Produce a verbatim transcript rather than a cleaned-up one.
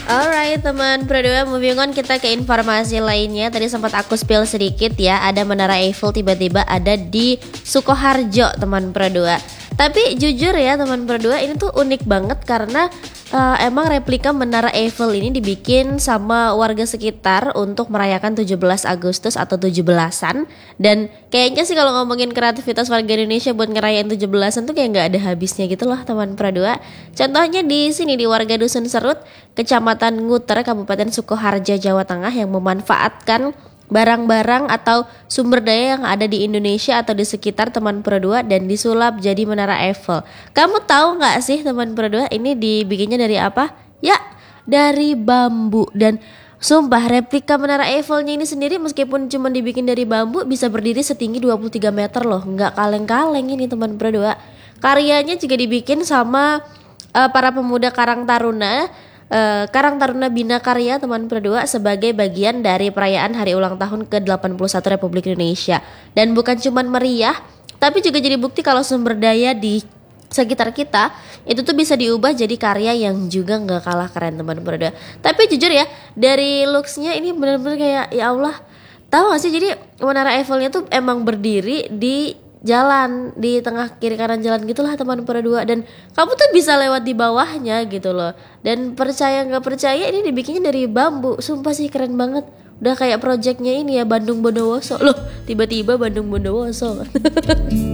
Alright teman Produa, moving on kita ke informasi lainnya. Tadi sempat aku spill sedikit ya, ada Menara Eiffel tiba-tiba ada di Sukoharjo teman Produa. Tapi jujur ya teman Produa, ini tuh unik banget karena uh, emang replika Menara Eiffel ini dibikin sama warga sekitar untuk merayakan tujuh belas Agustus atau tujuh belasan. Dan kayaknya sih kalau ngomongin kreativitas warga Indonesia buat ngerayain tujuh belasan tuh kayak nggak ada habisnya gitu loh teman Produa. Contohnya di sini di warga Dusun Serut, Kecamatan Nguter, Kabupaten Sukoharjo, Jawa Tengah, yang memanfaatkan barang-barang atau sumber daya yang ada di Indonesia atau di sekitar teman Produa dan disulap jadi Menara Eiffel. Kamu tahu nggak sih teman Produa, ini dibikinnya dari apa? Ya, dari bambu. Dan sumpah replika Menara Eiffelnya ini sendiri meskipun cuma dibikin dari bambu bisa berdiri setinggi dua puluh tiga meter loh. Nggak kaleng-kaleng ini teman Produa. Karyanya juga dibikin sama uh, para pemuda Karang Taruna Uh, Karang Taruna Bina Karya teman Produa sebagai bagian dari perayaan hari ulang tahun ke delapan puluh satu Republik Indonesia. Dan bukan cuman meriah, tapi juga jadi bukti kalau sumber daya di sekitar kita itu tuh bisa diubah jadi karya yang juga nggak kalah keren teman Produa. Tapi jujur ya, dari looksnya ini benar-benar kayak ya Allah. Tahu gak sih, jadi Menara Eiffelnya tuh emang berdiri di jalan, di tengah kiri kanan jalan gitulah teman Produa, dan kamu tuh bisa lewat di bawahnya gitu loh. Dan percaya nggak percaya ini dibikinnya dari bambu, sumpah sih keren banget. Udah kayak projectnya ini ya Bandung Bondowoso loh, tiba-tiba Bandung Bondowoso.